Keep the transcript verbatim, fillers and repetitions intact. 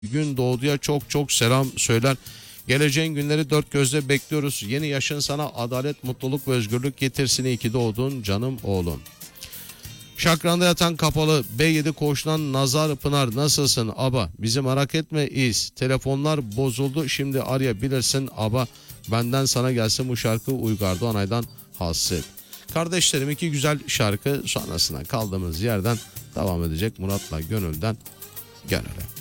gün doğduya çok çok selam söyler. Geleceğin günleri dört gözle bekliyoruz. Yeni yaşın sana adalet, mutluluk ve özgürlük getirsin. İyi ki doğdun canım oğlum. Şakranda yatan kapalı B yedi koğuşundan Nazar Pınar, nasılsın aba? Bizi merak etme, iyiyiz. Telefonlar bozuldu, şimdi arayabilirsin aba. Benden sana gelsin bu şarkı, Uygar Doğanay'dan Hasret. Kardeşlerim, iki güzel şarkı sonrasında kaldığımız yerden devam edecek. Murat'la Gönül'den Gönül'e.